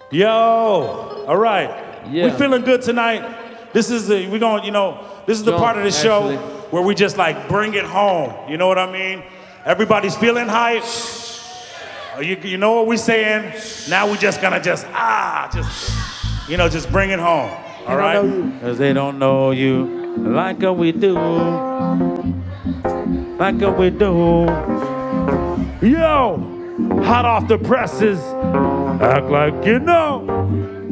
Yo, all right. Yeah. We feeling good tonight. This is the part of the show where we just like bring it home. You know what I mean? Everybody's feeling hype. You know what we're saying? Now we just gonna just bring it home. All right? Cause they don't know you like we do. Like we do. Yo, hot off the presses. Act like you know.